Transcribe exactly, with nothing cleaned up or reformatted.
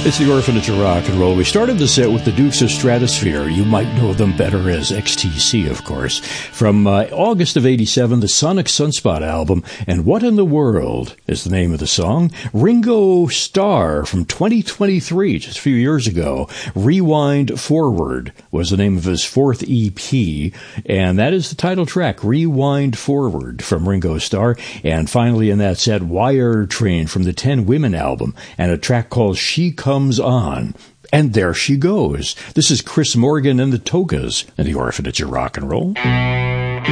It's the Orphanage of Rock and Roll. We started the set with the Dukes of Stratosphere. You might know them better as X T C, of course. From uh, August of eighty-seven, the Sonic Sunspot album, and What in the World is the name of the song. Ringo Starr from twenty twenty-three, just a few years ago. Rewind Forward was the name of his fourth E P, and that is the title track, Rewind Forward, from Ringo Starr. And finally in that set, Wire Train from the Ten Women album, and a track called She Comes Comes on. And there she goes. This is Chris Morgan and the Togas in the Orphanage of Rock and Roll.